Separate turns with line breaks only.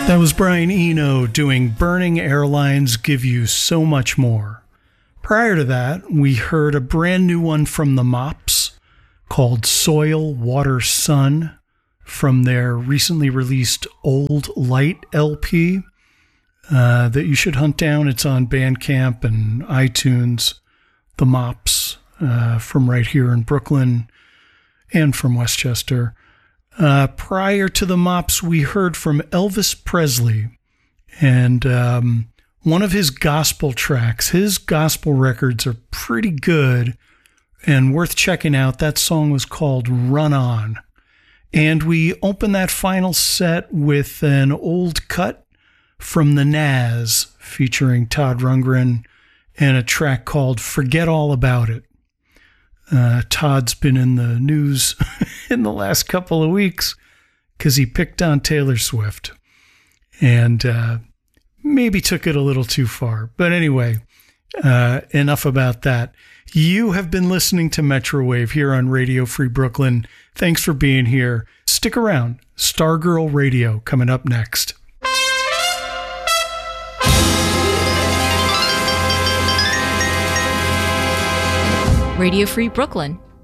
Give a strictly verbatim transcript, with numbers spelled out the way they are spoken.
That was Brian Eno doing Burning Airlines Give You So Much More. Prior to that, we heard a brand new one from the Mops called Soil, Water, Sun from their recently released Old Light L P uh, that you should hunt down. It's on Bandcamp and iTunes. The Mops uh, from right here in Brooklyn and from Westchester. Uh, prior to the Mops, we heard from Elvis Presley and um, one of his gospel tracks. His gospel records are pretty good and worth checking out. That song was called Run On. And we open that final set with an old cut from the Nazz featuring Todd Rundgren and a track called Forget All About It. Uh, Todd's been in the news in the last couple of weeks because he picked on Taylor Swift and uh, maybe took it a little too far. But anyway, uh, enough about that. You have been listening to Metrowave here on Radio Free Brooklyn. Thanks for being here. Stick around. Stargirl Radio coming up next.
Radio Free Brooklyn.